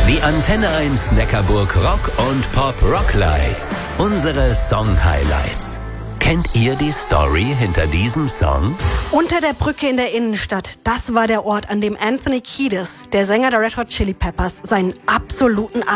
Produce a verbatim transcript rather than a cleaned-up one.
Die Antenne eins Neckarburg Rock und Pop Rocklights. Unsere Song-Highlights. Kennt ihr die Story hinter diesem Song? Unter der Brücke in der Innenstadt, das war der Ort, an dem Anthony Kiedis, der Sänger der Red Hot Chili Peppers, seinen absoluten